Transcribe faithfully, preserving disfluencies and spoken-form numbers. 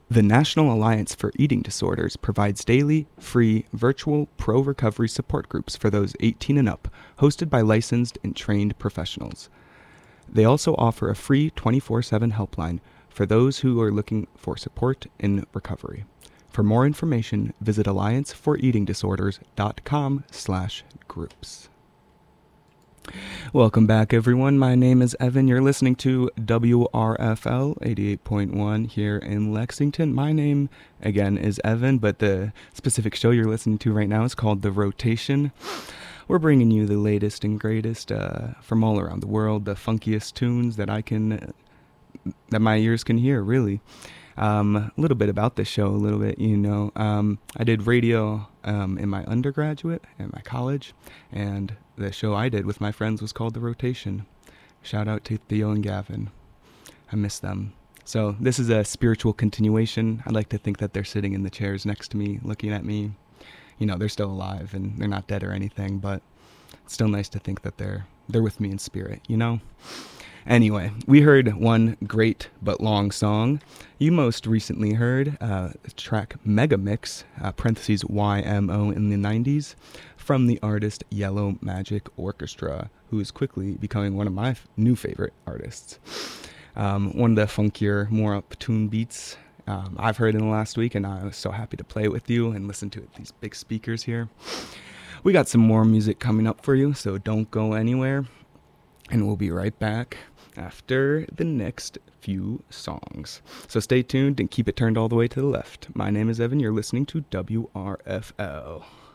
The National Alliance for Eating Disorders provides daily, free, virtual pro-recovery support groups for those eighteen and up, hosted by licensed and trained professionals. They also offer a free twenty-four seven helpline for those who are looking for support in recovery. For more information, visit alliance for eating disorders dot com slash groups. Welcome back, everyone. My name is Evan. You're listening to W R F L eighty-eight point one here in Lexington. My name, again, is Evan, but the specific show you're listening to right now is called The Rotation. We're bringing you the latest and greatest uh, from all around the world, the funkiest tunes that I can, that my ears can hear, really. Um, a little bit about this show, a little bit, you know. Um, I did radio um, in my undergraduate and my college, and the show I did with my friends was called The Rotation. Shout out to Theo and Gavin. I miss them. So this is a spiritual continuation. I like to think that they're sitting in the chairs next to me, looking at me. You know, they're still alive and they're not dead or anything, but it's still nice to think that they're they're with me in spirit, you know? Anyway, we heard one great but long song. You most recently heard uh, the track Mega Mix, uh, parentheses Y M O in the nineties, from the artist Yellow Magic Orchestra, who is quickly becoming one of my f- new favorite artists. Um, one of the funkier, more up-tune beats um, I've heard in the last week, and I was so happy to play it with you and listen to it, these big speakers here. We got some more music coming up for you, so don't go anywhere. And we'll be right back after the next few songs. So stay tuned and keep it turned all the way to the left. My name is Evan. You're listening to W R F L.